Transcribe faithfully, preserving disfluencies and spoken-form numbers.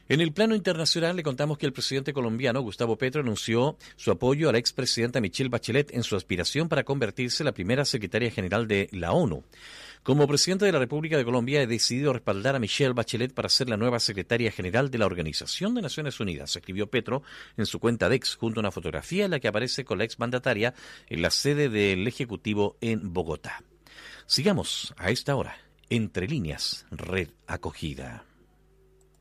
En el plano internacional le contamos que el presidente colombiano Gustavo Petro anunció su apoyo a la expresidenta Michelle Bachelet en su aspiración para convertirse en la primera secretaria general de la ONU. Como presidente de la República de Colombia he decidido respaldar a Michelle Bachelet para ser la nueva secretaria general de la Organización de Naciones Unidas, escribió Petro en su cuenta de X, junto a una fotografía en la que aparece con la exmandataria en la sede del Ejecutivo en Bogotá. Sigamos a esta hora, Entre Líneas, Red Acogida.